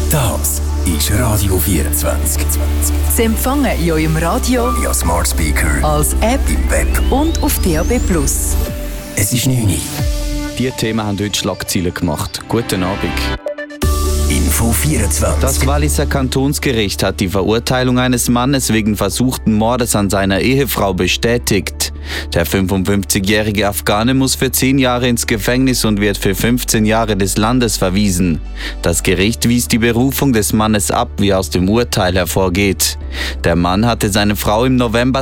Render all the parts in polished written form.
Das ist Radio 24. Sie empfangen in eurem Radio, via Smart Speaker, als App im Web und auf DAB+. Es ist 9 Uhr. Diese Themen haben heute Schlagzeilen gemacht. Guten Abend. Info 24. Das Walliser Kantonsgericht hat die Verurteilung eines Mannes wegen versuchten Mordes an seiner Ehefrau bestätigt. Der 55-jährige Afghane muss für 10 Jahre ins Gefängnis und wird für 15 Jahre des Landes verwiesen. Das Gericht wies die Berufung des Mannes ab, wie aus dem Urteil hervorgeht. Der Mann hatte seine Frau im November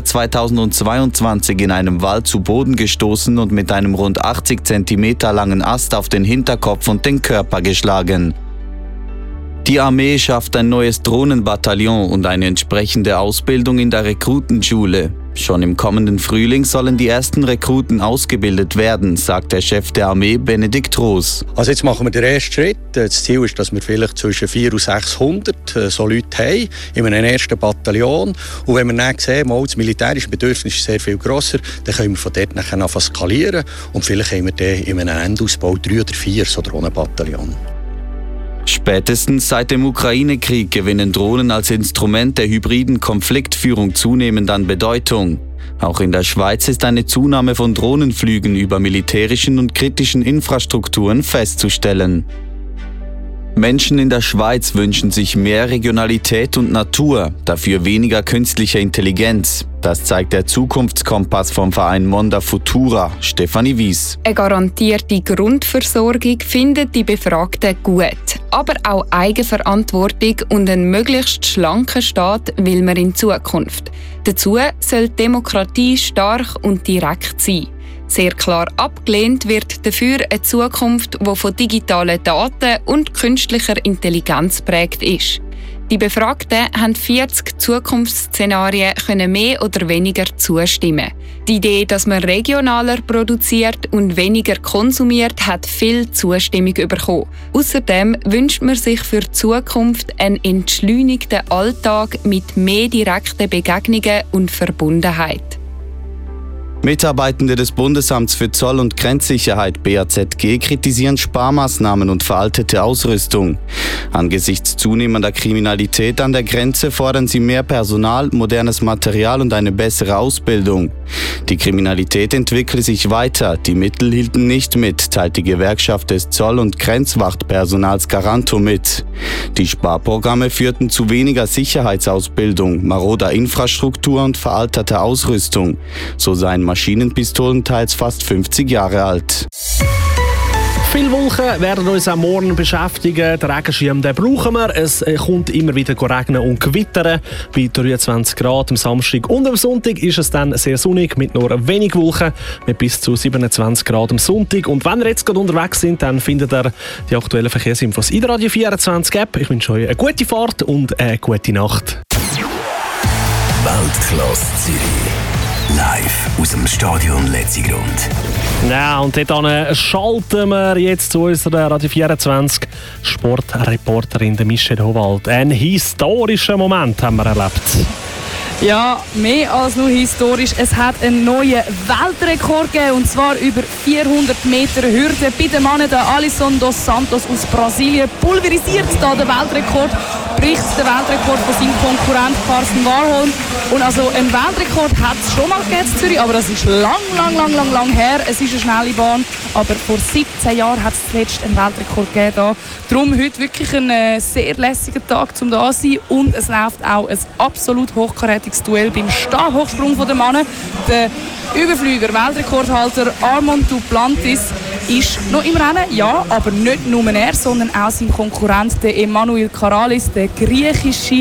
2022 in einem Wald zu Boden gestoßen und mit einem rund 80 cm langen Ast auf den Hinterkopf und den Körper geschlagen. Die Armee schafft ein neues Drohnenbataillon und eine entsprechende Ausbildung in der Rekrutenschule. Schon im kommenden Frühling sollen die ersten Rekruten ausgebildet werden, sagt der Chef der Armee, Benedikt Roos. Also jetzt machen wir den ersten Schritt. Das Ziel ist, dass wir vielleicht zwischen 400 und 600 so Leute haben in einem ersten Bataillon. Und wenn wir dann sehen, das militärische Bedürfnis ist sehr viel grosser, dann können wir von dort nachher skalieren. Und vielleicht haben wir dann in einem Endausbau 3 oder 4 so Drohnenbataillon. Spätestens seit dem Ukraine-Krieg gewinnen Drohnen als Instrument der hybriden Konfliktführung zunehmend an Bedeutung. Auch in der Schweiz ist eine Zunahme von Drohnenflügen über militärischen und kritischen Infrastrukturen festzustellen. Menschen in der Schweiz wünschen sich mehr Regionalität und Natur, dafür weniger künstliche Intelligenz. Das zeigt der Zukunftskompass vom Verein Monda Futura, Stefanie Wies. Eine garantierte Grundversorgung findet die Befragten gut. Aber auch Eigenverantwortung und einen möglichst schlanken Staat will man in Zukunft. Dazu soll die Demokratie stark und direkt sein. Sehr klar abgelehnt wird dafür eine Zukunft, die von digitalen Daten und künstlicher Intelligenz geprägt ist. Die Befragten haben 40 Zukunftsszenarien mehr oder weniger zustimmen. Die Idee, dass man regionaler produziert und weniger konsumiert, hat viel Zustimmung bekommen. Außerdem wünscht man sich für die Zukunft einen entschleunigten Alltag mit mehr direkten Begegnungen und Verbundenheit. Mitarbeitende des Bundesamts für Zoll- und Grenzsicherheit BAZG kritisieren Sparmaßnahmen und veraltete Ausrüstung. Angesichts zunehmender Kriminalität an der Grenze fordern sie mehr Personal, modernes Material und eine bessere Ausbildung. Die Kriminalität entwickle sich weiter, die Mittel hielten nicht mit, teilt die Gewerkschaft des Zoll- und Grenzwachtpersonals Garanto mit. Die Sparprogramme führten zu weniger Sicherheitsausbildung, maroder Infrastruktur und veralterter Ausrüstung. So seien Maschinenpistolen teils fast 50 Jahre alt. Viele Wolken werden uns auch morgen beschäftigen. Den Regenschirm den brauchen wir. Es kommt immer wieder regnen und gewittern. Bei 23 Grad am Samstag und am Sonntag ist es dann sehr sonnig mit nur wenig Wolken, mit bis zu 27 Grad am Sonntag. Und wenn ihr jetzt gerade unterwegs sind, dann findet ihr die aktuellen Verkehrsinfos in der Radio 24 App. Ich wünsche euch eine gute Fahrt und eine gute Nacht. Weltklasse Zürich. Live aus dem Stadion Letzigrund. Ja, und dort schalten wir jetzt zu unserer Radio 24 Sportreporterin Michelle Howald. Einen historischen Moment haben wir erlebt. Ja, mehr als nur historisch. Es hat einen neuen Weltrekord gegeben, und zwar über 400 Meter Hürde. Bei den Männern der Alisson dos Santos aus Brasilien pulverisiert da den Weltrekord, bricht den Weltrekord von seinem Konkurrent Carsten Warholm. Und also einen Weltrekord hat es schon mal gegeben in Zürich, aber das ist lang her. Es ist eine schnelle Bahn, aber vor 17 Jahren hat es zuletzt einen Weltrekord gegeben da. Darum heute wirklich ein sehr lässiger Tag, um da zu sein. Und es läuft auch ein absolut hochkarätiges Duell beim Stabhochsprung der Männer. Der Überflüger, Weltrekordhalter Armand Duplantis ist noch im Rennen, ja, aber nicht nur er, sondern auch sein Konkurrent, der Emanuel Karalis, der griechische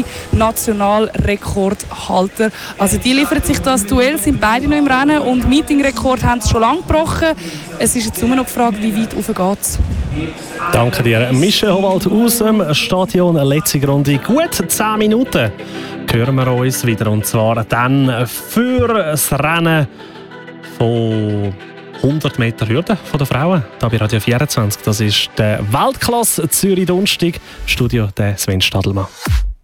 Nationalrekordhalter. Also die liefern sich das Duell, sind beide noch im Rennen und Meetingrekord haben sie schon lange gebrochen. Es ist jetzt nur noch gefragt, wie weit rauf geht's. Danke dir, Michelle Howald aus dem Stadion Letzigrund. In gut 10 Minuten hören wir uns wieder, und zwar dann für das Rennen von 100 Meter Hürde von der Frauen, hier bei Radio 24. Das ist der Weltklasse Zürich Donnerstag. Studio der Sven Stadelmann.